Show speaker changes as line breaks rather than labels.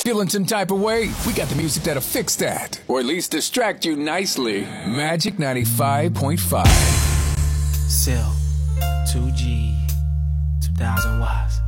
Feeling some type of way? We got the music that'll fix that. Or at least distract you nicely. Magic 95.5.
Cell, 2G, 2000 watts.